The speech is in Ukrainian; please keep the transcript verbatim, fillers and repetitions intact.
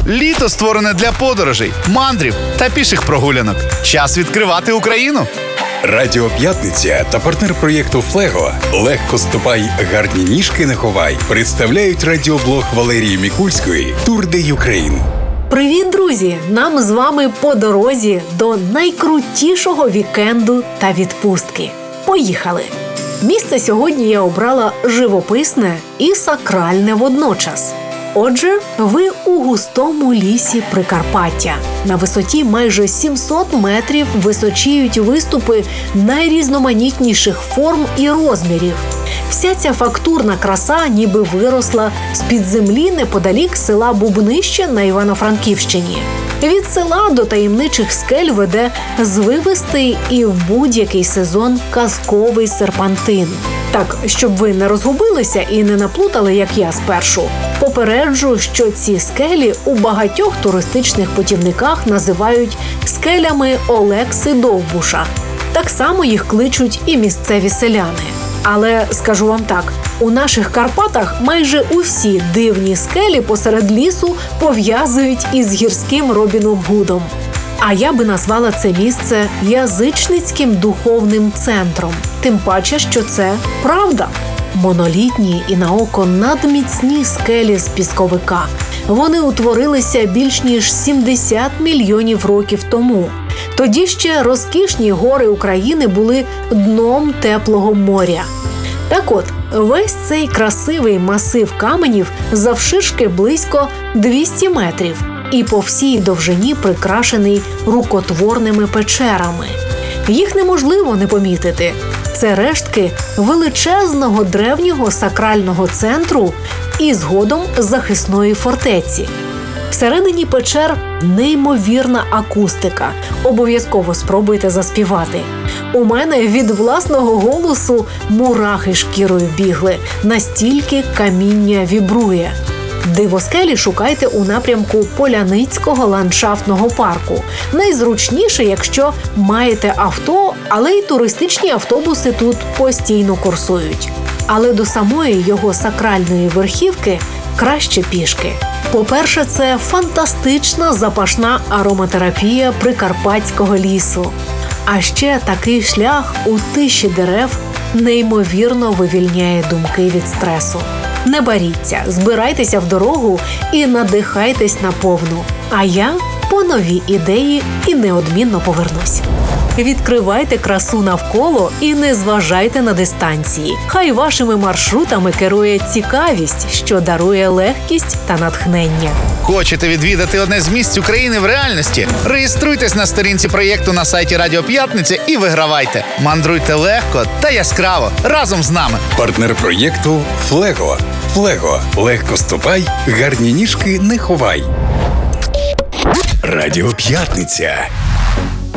Літо створене для подорожей, мандрів та піших прогулянок. Час відкривати Україну. Радіо П'ятниця та партнер проєкту «Флего» «Легко ступай, гарні ніжки не ховай» представляють радіоблог Валерії Мікульської «Тур де Юкрейн». Привіт, друзі! Нам з вами по дорозі до найкрутішого вікенду та відпустки. Поїхали! Місце сьогодні я обрала живописне і сакральне водночас. Отже, ви у густому лісі Прикарпаття. На висоті майже сімсот метрів височіють виступи найрізноманітніших форм і розмірів. Вся ця фактурна краса ніби виросла з-під землі неподалік села Бубнище на Івано-Франківщині. Від села до таємничих скель веде звивистий і в будь-який сезон казковий серпантин. Так, щоб ви не розгубилися і не наплутали, як я спершу, попереджу, що ці скелі у багатьох туристичних путівниках називають скелями Олекси Довбуша. Так само їх кличуть і місцеві селяни. Але скажу вам так, у наших Карпатах майже усі дивні скелі посеред лісу пов'язують із гірським Робіном Гудом. А я би назвала це місце язичницьким духовним центром. Тим паче, що це правда. Монолітні і на око надміцні скелі з пісковика. Вони утворилися більш ніж сімдесят мільйонів років тому. Тоді ще розкішні гори України були дном теплого моря. Так от, весь цей красивий масив каменів завширшки близько двісті метрів і по всій довжині прикрашений рукотворними печерами. Їх неможливо не помітити. Це рештки величезного древнього сакрального центру і згодом захисної фортеці. Всередині печер неймовірна акустика. Обов'язково спробуйте заспівати. У мене від власного голосу мурахи шкірою бігли, настільки каміння вібрує. Дивоскелі шукайте у напрямку Поляницького ландшафтного парку. Найзручніше, якщо маєте авто, але й туристичні автобуси тут постійно курсують. Але до самої його сакральної верхівки краще пішки. По-перше, це фантастична запашна ароматерапія прикарпатського лісу. А ще такий шлях у тиші дерев неймовірно вивільняє думки від стресу. Не боріться, збирайтеся в дорогу і надихайтесь наповну. А я по нові ідеї і неодмінно повернусь. Відкривайте красу навколо і не зважайте на дистанції. Хай вашими маршрутами керує цікавість, що дарує легкість та натхнення. Хочете відвідати одне з місць України в реальності? Реєструйтесь на сторінці проєкту на сайті Радіо П'ятниця і вигравайте. Мандруйте легко та яскраво разом з нами. Партнер проєкту «Флего». «Флего» – легко ступай, гарні ніжки не ховай. Радіо П'ятниця.